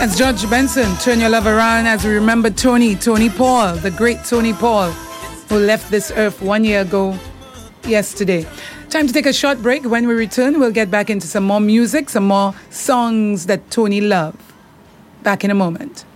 That's George Benson, Turn Your Love Around, as we remember Tony Paul, the great Tony Paul, who left this earth 1 year ago yesterday. Time to take a short break. When we return, we'll get back into some more music, some more songs that Tony loved. Back in a moment.